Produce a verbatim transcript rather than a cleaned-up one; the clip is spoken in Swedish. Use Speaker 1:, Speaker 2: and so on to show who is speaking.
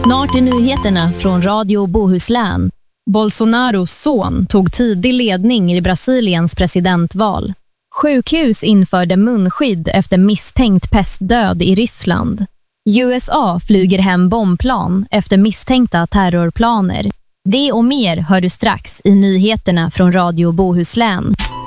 Speaker 1: Snart i nyheterna från Radio Bohuslän. Bolsonaros son tog tidig ledning i Brasiliens presidentval. Sjukhus införde munskydd efter misstänkt pestdöd i Ryssland. U S A flyger hem bombplan efter misstänkta terrorplaner. Det och mer hör du strax i nyheterna från Radio Bohuslän.